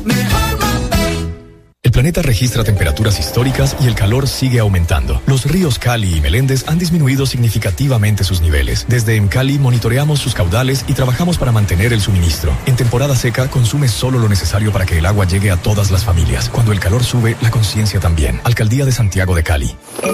El planeta registra temperaturas históricas y el calor sigue aumentando. Los ríos Cali y Meléndez han disminuido significativamente sus niveles. Desde EMCALI monitoreamos sus caudales y trabajamos para mantener el suministro. En temporada seca, consume solo lo necesario para que el agua llegue a todas las familias. Cuando el calor sube, la conciencia también. Alcaldía de Santiago de Cali.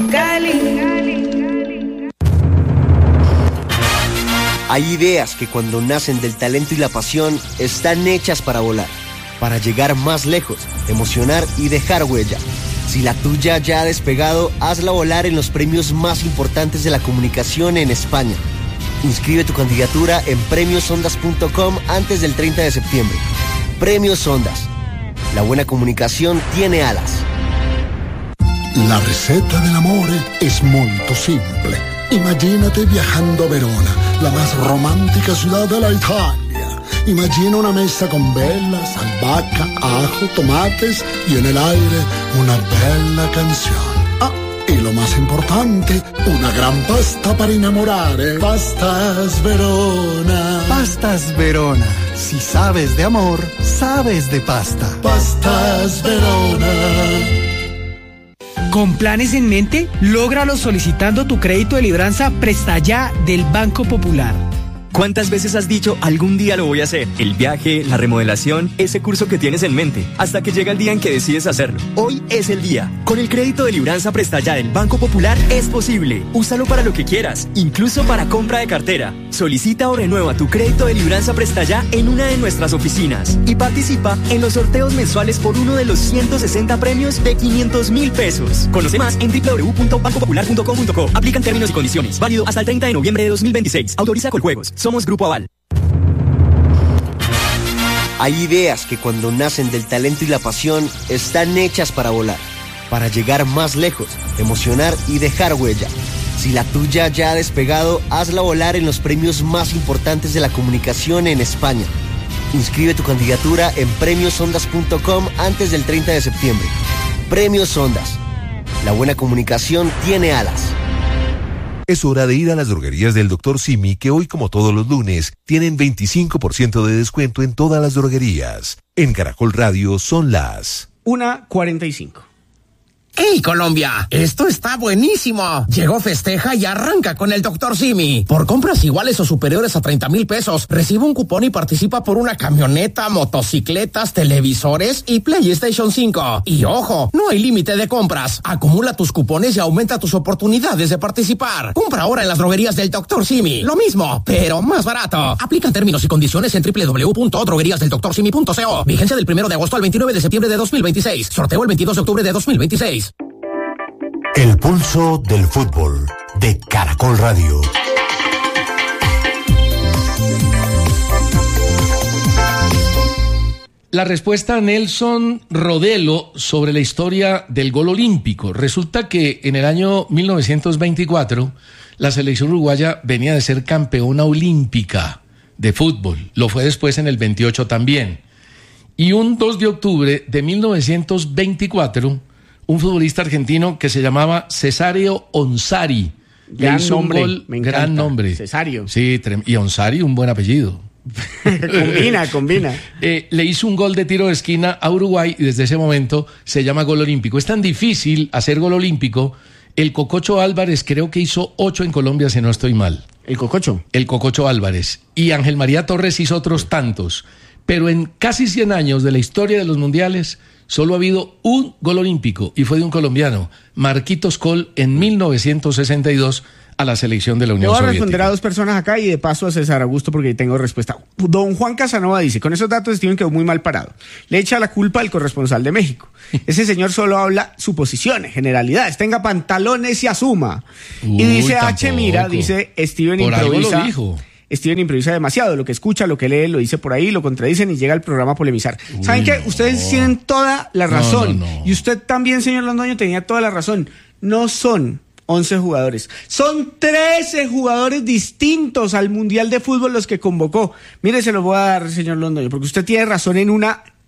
Hay ideas que cuando nacen del talento y la pasión, están hechas para volar. Para llegar más lejos, emocionar y dejar huella. Si la tuya ya ha despegado, hazla volar en los premios más importantes de la comunicación en España. Inscribe tu candidatura en premiosondas.com antes del 30 de septiembre. Premios Ondas. La buena comunicación tiene alas. La receta del amore es molto simple. Imagínate viajando a Verona, la más romántica ciudad de la Italia. Imagina una mesa con velas, albahaca, ajo, tomates y en el aire una bella canción. Ah, y lo más importante, una gran pasta para enamorare. Pastas Verona. Pastas Verona. Si sabes de amor, sabes de pasta. Pastas Verona. ¿Con planes en mente? Lógralo solicitando tu crédito de libranza Presta Ya del Banco Popular. ¿Cuántas veces has dicho algún día lo voy a hacer? El viaje, la remodelación, ese curso que tienes en mente, hasta que llega el día en que decides hacerlo. Hoy es el día. Con el crédito de libranza Presta Ya del Banco Popular es posible. Úsalo para lo que quieras, incluso para compra de cartera. Solicita o renueva tu crédito de libranza Presta Ya en una de nuestras oficinas y participa en los sorteos mensuales por uno de los 160 premios de 500.000 pesos. Conoce más en www.bancopopular.com.co. Aplican términos y condiciones. Válido hasta el 30 de noviembre de 2026. Autoriza Coljuegos. Somos Grupo Aval. Hay ideas que cuando nacen del talento y la pasión, están hechas para volar. Para llegar más lejos, emocionar y dejar huella. Si la tuya ya ha despegado, hazla volar en los premios más importantes de la comunicación en España. Inscribe tu candidatura en premiosondas.com antes del 30 de septiembre. Premios Ondas. La buena comunicación tiene alas. Es hora de ir a las droguerías del Dr. Simi, que hoy, como todos los lunes, tienen 25% de descuento en todas las droguerías. En Caracol Radio son las 1:45. ¡Hey, Colombia! ¡Esto está buenísimo! Llegó Festeja y arranca con el Dr. Simi. Por compras iguales o superiores a 30,000 pesos, recibe un cupón y participa por una camioneta, motocicletas, televisores y PlayStation 5. Y ojo, no hay límite de compras. Acumula tus cupones y aumenta tus oportunidades de participar. Compra ahora en las droguerías del Dr. Simi. Lo mismo, pero más barato. Aplican términos y condiciones en www.drogueriasdeldoctorsimi.co. Vigencia del 1 de agosto al 29 de septiembre de 2026. Sorteo el 22 de octubre de 2026. El pulso del fútbol de Caracol Radio. La respuesta a Nelson Rodelo sobre la historia del gol olímpico. Resulta que en el año 1924 la selección uruguaya venía de ser campeona olímpica de fútbol. Lo fue después en el 28 también. Y un 2 de octubre de 1924... un futbolista argentino que se llamaba Cesario Onsari. Gran nombre, un gol, me encanta. Gran nombre. Cesario. Sí, y Onsari, un buen apellido. Combina. Le hizo un gol de tiro de esquina a Uruguay y desde ese momento se llama gol olímpico. Es tan difícil hacer gol olímpico. El Cococho Álvarez creo que hizo 8 en Colombia, si no estoy mal. ¿El Cococho? El Cococho Álvarez. Y Ángel María Torres hizo otros tantos. Pero en casi 100 años de la historia de los mundiales, solo ha habido un gol olímpico y fue de un colombiano, Marquitos Coll, en 1962 a la selección de la Unión Soviética. Voy a responder a 2 personas acá y de paso a César Augusto porque tengo respuesta. Don Juan Casanova dice, con esos datos Steven quedó muy mal parado. Le echa la culpa al corresponsal de México. Ese señor solo habla suposiciones, generalidades, tenga pantalones y asuma. Y dice H. Mira, dice Steven por improvisa. Algo lo dijo. Steven improvisa demasiado, lo que escucha, lo que lee, lo dice por ahí, lo contradicen y llega al programa a polemizar. ¿Saben qué? Ustedes tienen toda la razón. No. Y usted también, señor Londoño, tenía toda la razón. No son 11 jugadores, son 13 jugadores distintos al Mundial de Fútbol los que convocó. Mire, se lo voy a dar, señor Londoño, porque usted tiene razón en una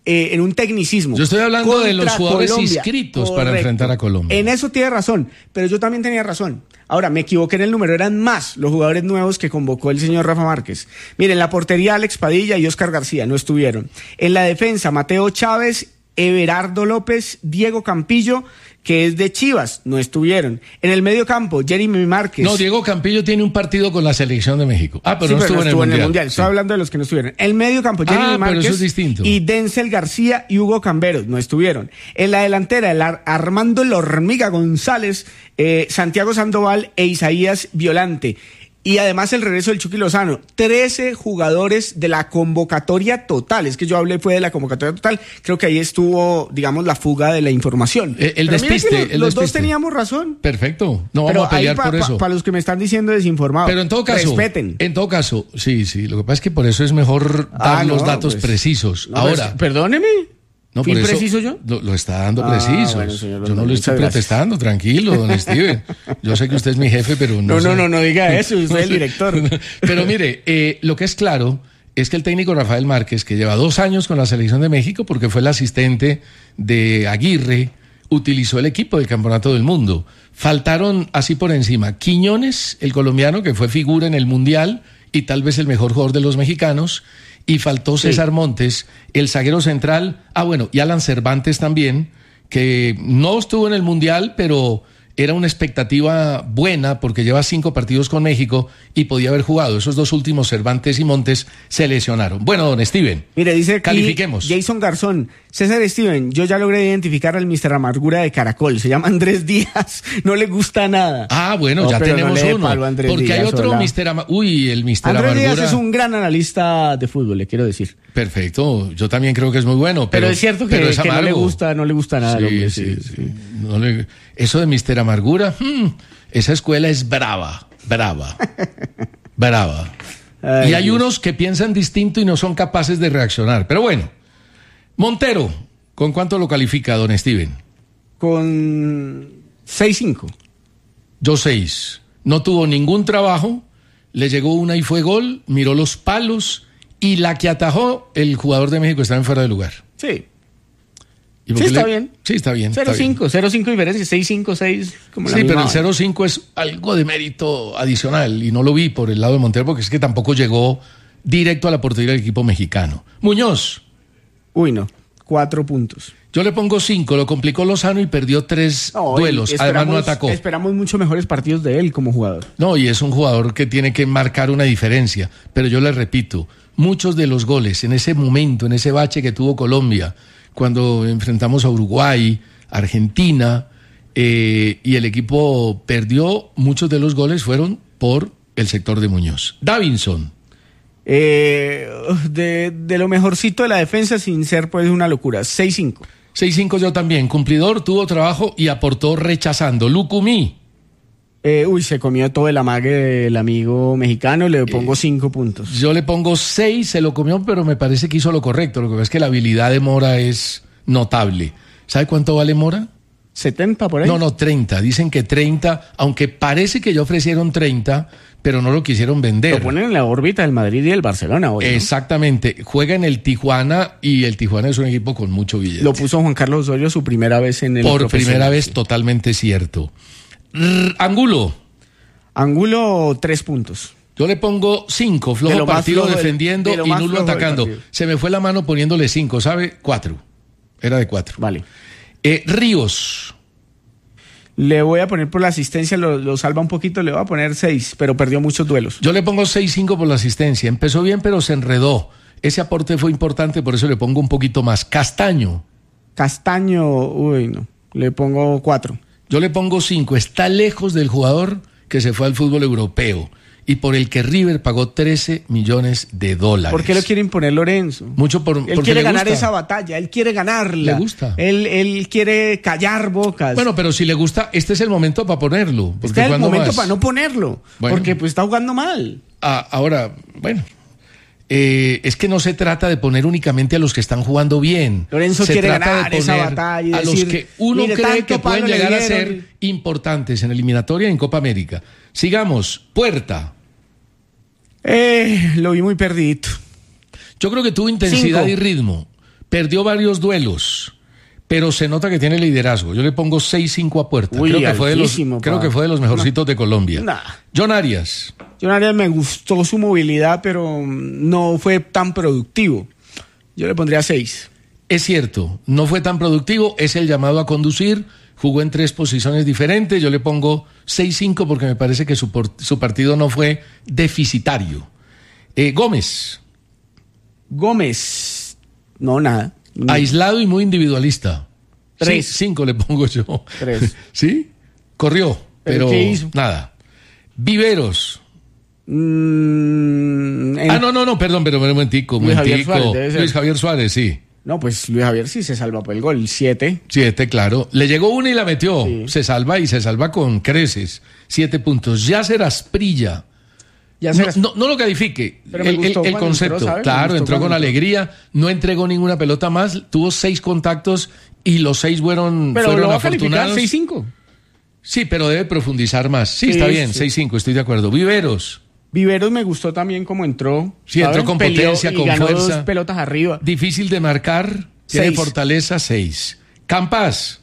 en un tecnicismo. Yo estoy hablando de los Contra jugadores Colombia. inscritos para Correcto. enfrentar a Colombia. En eso tiene razón, pero yo también tenía razón. Ahora, me equivoqué en el número, eran más los jugadores nuevos que convocó el señor Rafa Márquez. Miren, en la portería Alex Padilla y Oscar García no estuvieron. En la defensa, Mateo Chávez, Everardo López, Diego Campillo, que es de Chivas, no estuvieron. En el medio campo, Jeremy Márquez. No, Diego Campillo tiene un partido con la selección de México. Ah, pero Sí, no estuvo en el Mundial. Estoy hablando de los que no estuvieron. El medio campo, Jeremy pero Márquez eso es distinto. y Denzel García y Hugo Camberos no estuvieron. En la delantera, Armando La Hormiga González, Santiago Sandoval e Isaías Violante. Y además el regreso del Chucky Lozano. 13 jugadores de la convocatoria total. Es que yo hablé fue de la convocatoria total. Creo que ahí estuvo, digamos, la fuga de la información. El Pero miren despiste. que los dos teníamos razón. Perfecto. No Pero vamos a pelear por eso. Para los que me están diciendo desinformados. Pero en todo caso, respeten. En todo caso, sí. Lo que pasa es que por eso es mejor dar los datos precisos. No, Ahora. pues, perdóneme. No, ¿Fui por eso preciso yo? Lo está dando precisos. Bueno, señor, yo no lo estoy protestando, tranquilo, don Steven. Yo sé que usted es mi jefe, pero no. No diga eso, usted es el director. Pero mire, lo que es claro es que el técnico Rafael Márquez, que lleva 2 años con la selección de México, porque fue el asistente de Aguirre, utilizó el equipo del Campeonato del Mundo. Faltaron así por encima Quiñones, el colombiano, que fue figura en el Mundial y tal vez el mejor jugador de los mexicanos. Y faltó César Montes, el zaguero central, y Alan Cervantes también, que no estuvo en el Mundial, pero era una expectativa buena porque lleva 5 partidos con México y podía haber jugado. Esos 2 últimos, Cervantes y Montes, se lesionaron. Bueno, don Steven, mire, dice aquí califiquemos. Jason Garzón, César Steven, yo ya logré identificar al Mr. Amargura de Caracol, se llama Andrés Díaz, no le gusta nada. Ah, bueno, No, ya pero tenemos no le dé uno. palo a Andrés Porque Díaz, hay otro hola. Mr. el Mr. Andrés Amargura. Díaz es un gran analista de fútbol, le quiero decir. Perfecto, yo también creo que es muy bueno. Pero es cierto que no le gusta nada al hombre. Sí. Eso de Mr. Amargura, esa escuela es brava. Ay, y hay Dios. unos que piensan distinto y no son capaces de reaccionar. Pero bueno, Montero, ¿con cuánto lo califica, don Steven? Con 6-5. Yo 6. No tuvo ningún trabajo, le llegó una y fue gol, miró los palos y la que atajó, el jugador de México estaba en fuera de lugar. Sí. ¿Y por Sí, qué está bien. Sí, está bien. 0-5 diferencia, 6-5, 6, como la Sí, pero misma el vaina. 0-5 es algo de mérito adicional y no lo vi por el lado de Montero porque es que tampoco llegó directo a la portería del equipo mexicano. Muñoz. Uy, no, 4 puntos. Yo le pongo 5, lo complicó Lozano y perdió 3 duelos, además no atacó. Esperamos mucho mejores partidos de él como jugador. No, y es un jugador que tiene que marcar una diferencia, pero yo le repito, muchos de los goles en ese momento, en ese bache que tuvo Colombia, cuando enfrentamos a Uruguay, Argentina, y el equipo perdió, muchos de los goles fueron por el sector de Muñoz. Davinson. De lo mejorcito de la defensa, sin ser pues una locura, 6-5. 6-5 yo también. Cumplidor, tuvo trabajo y aportó rechazando. Lucumí. Se comió todo el amague del amigo mexicano, le pongo 5 puntos. Yo le pongo 6, se lo comió, pero me parece que hizo lo correcto. Lo que pasa es que la habilidad de Mora es notable. ¿Sabe cuánto vale Mora? 70 por ahí. No, 30. Dicen que 30, aunque parece que ya ofrecieron 30, pero no lo quisieron vender. Lo ponen en la órbita del Madrid y del Barcelona hoy, ¿no? Exactamente. Juega en el Tijuana y el Tijuana es un equipo con mucho billete. Lo puso Juan Carlos Osorio su primera vez en el Por profesional, primera vez, sí. totalmente cierto. Angulo. Angulo, 3 puntos. Yo le pongo 5, De flojo lo más partido flojo del- defendiendo de lo y más nulo flojo del atacando. partido. Se me fue la mano poniéndole 5, ¿sabe? 4. Era de 4. Vale. Ríos. Le voy a poner por la asistencia, lo salva un poquito, le voy a poner 6, pero perdió muchos duelos. Yo le pongo 6-5 por la asistencia. Empezó bien, pero se enredó. Ese aporte fue importante, por eso le pongo un poquito más. Castaño. No. Le pongo 4. Yo le pongo 5. Está lejos del jugador que se fue al fútbol europeo y por el que River pagó $13 millones. ¿Por qué lo quiere imponer Lorenzo? Mucho Él porque quiere le ganar gusta. esa batalla, él quiere ganarla. Le gusta. Él quiere callar bocas. Bueno, pero si le gusta, este es el momento para ponerlo. Porque este es el ¿cuándo momento más? para no ponerlo, Bueno. porque pues está jugando mal. Ahora, bueno. Es que no se trata de poner únicamente a los que están jugando bien. Lorenzo se quiere trata ganar de esa poner batalla y a decir, los que uno mire, cree tanto que pueden palo le llegar a dieron. ser importantes en eliminatoria y en Copa América. Sigamos. Puerta. Lo vi muy perdidito. Yo creo que tuvo intensidad 5. y ritmo, perdió varios duelos, pero se nota que tiene liderazgo. Yo le pongo 6-5 a Puerta. Uy, creo que fue de los mejorcitos de Colombia. Nah. John Arias. John Arias me gustó su movilidad, pero no fue tan productivo. Yo le pondría 6. Es cierto, no fue tan productivo, es el llamado a conducir, jugó en 3 posiciones diferentes, yo le pongo 6-5 porque me parece que su partido no fue deficitario. Gómez. Gómez, no, nada. Aislado y muy individualista. 3. 5 le pongo yo. 3. ¿Sí? Corrió, pero ¿qué hizo? Nada. Viveros. No, perdón, pero un momentico. Luis Javier Suárez, debe ser. Luis Javier Suárez, sí. No, pues Luis Javier sí se salva por el gol, 7. 7, claro. Le llegó una y la metió. Sí. Se salva con creces. 7 puntos. Yasser Asprilla. No lo califique. Pero me gustó el cuando concepto. entró, ¿sabes? Claro, entró con cuando alegría. No entregó ninguna pelota más. Tuvo 6 contactos y los 6 fueron Pero lo va a afortunados. calificar 6-5. Sí, pero debe profundizar más. Sí, está bien. 6-5, estoy de acuerdo. Viveros me gustó también como entró. Sí, entró con potencia, con ganó fuerza. 2 pelotas arriba. Difícil de marcar. Tiene 6. fortaleza, 6. Campas.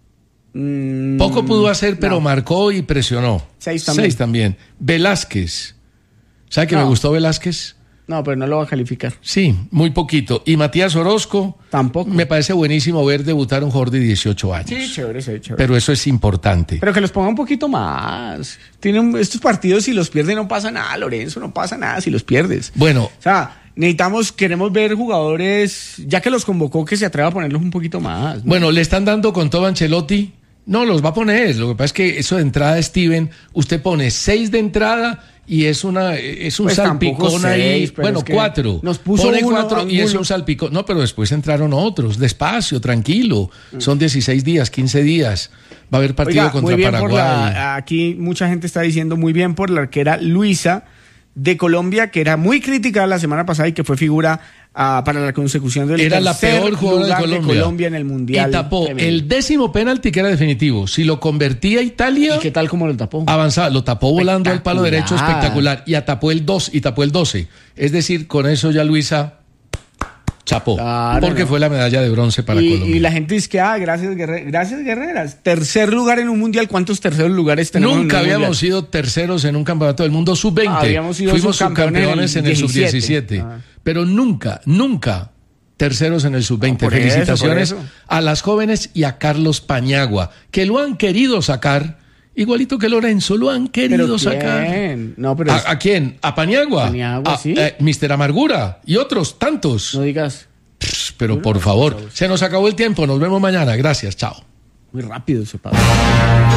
Poco pudo hacer, pero marcó y presionó. 6 también. 6 también. Velázquez. ¿Sabe que me gustó Velázquez? No, pero no lo va a calificar. Sí, muy poquito. Y Matías Orozco. Tampoco. Me parece buenísimo ver debutar a un jugador de 18 años. Sí, chévere. Pero eso es importante. Pero que los ponga un poquito más. Tienen estos partidos, si los pierden no pasa nada, Lorenzo, no pasa nada si los pierdes. Bueno. O sea, queremos ver jugadores, ya que los convocó, que se atreva a ponerlos un poquito más, ¿no? Bueno, le están dando con todo a Ancelotti. No, los va a poner. Lo que pasa es que eso de entrada, Steven, usted pone 6 de entrada y es un pues salpicón ahí. Bueno, es que 4. Nos puso pone 1 4 y es un salpicón. No, pero después entraron otros. Despacio, tranquilo. Son 16 días, 15 días. Va a haber partido contra Paraguay. Aquí mucha gente está diciendo muy bien por la arquera Luisa de Colombia, que era muy crítica la semana pasada y que fue figura para la consecución del era la peor jugadora de Colombia en el Mundial. Y tapó el 10º penalti que era definitivo. Si lo convertía Italia... ¿Y qué tal como lo tapó? Avanzaba, lo tapó volando al palo derecho, espectacular. Y tapó el 2 y tapó el 12. Es decir, con eso ya Luisa chapó. Claro, porque fue la medalla de bronce para Colombia. Y la gente dice que, gracias guerreras. Tercer lugar en un Mundial. ¿Cuántos terceros lugares tenemos? Nunca habíamos sido terceros en un campeonato del mundo sub-20. Fuimos subcampeones en el sub-17. Pero nunca terceros en el sub-20. Felicitaciones a las jóvenes y a Carlos Paniagua, que lo han querido sacar, igualito que Lorenzo, lo han querido sacar. No, pero ¿A quién? ¿A Paniagua? Sí. Mr. Amargura y otros tantos. No digas. Pero por favor, se nos acabó el tiempo. Nos vemos mañana. Gracias, chao. Muy rápido ese padre.